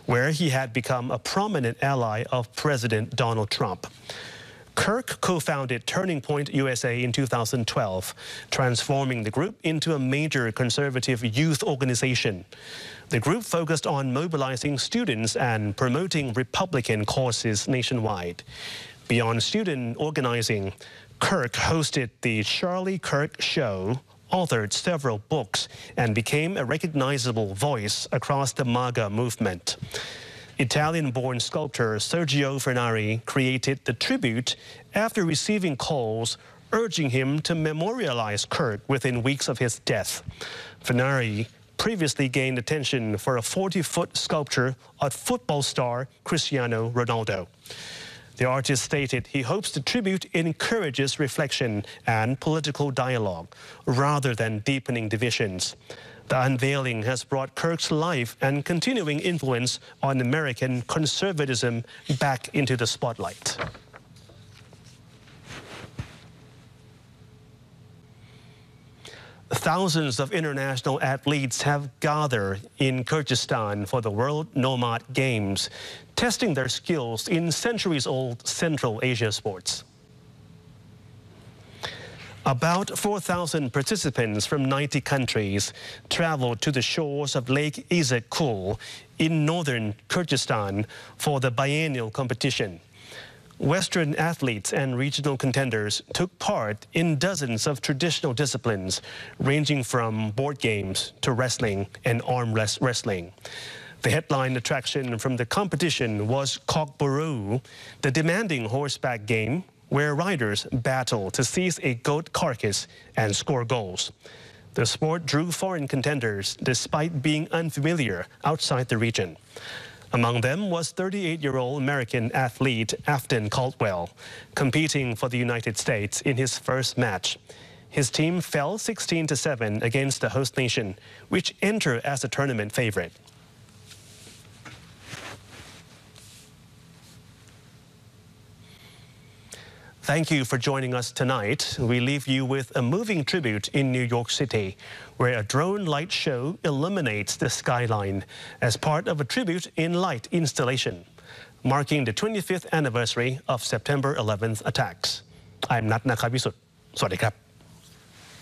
where he had become a prominent ally of President Donald Trump. Kirk co-founded Turning Point USA in 2012, transforming the group into a major conservative youth organization. The group focused on mobilizing students and promoting Republican causes nationwide. Beyond student organizing, Kirk hosted the Charlie Kirk Show, authored several books, and became a recognizable voice across the MAGA movement. Italian-born sculptor Sergio Fernari created the tribute after receiving calls urging him to memorialize Kirk within weeks of his death. Fernari previously gained attention for a 40-foot sculpture of football star Cristiano Ronaldo. The artist stated he hopes the tribute encourages reflection and political dialogue rather than deepening divisions. The unveiling has brought Kirk's life and continuing influence on American conservatism back into the spotlight. Thousands of international athletes have gathered in Kyrgyzstan for the World Nomad Games, testing their skills in centuries-old Central Asia sports. About 4,000 participants from 90 countries traveled to the shores of Lake Issyk-Kul in northern Kyrgyzstan for the biennial competition. Western athletes and regional contenders took part in dozens of traditional disciplines, ranging from board games to wrestling and arm wrestling. The headline attraction from the competition was Kokboru, the demanding horseback game where riders battle to seize a goat carcass and score goals. The sport drew foreign contenders despite being unfamiliar outside the region. Among them was 38-year-old American athlete Afton Caldwell, competing for the United States in his first match. His team fell 16-7 against the host nation, which entered as a tournament favorite. Thank you for joining us tonight. We leave you with a moving tribute in New York City, where a drone light show illuminates the skyline as part of a tribute in light installation, marking the 25th anniversary of September 11th attacks. I'm Nat Nakavisut. สวัสดีครับ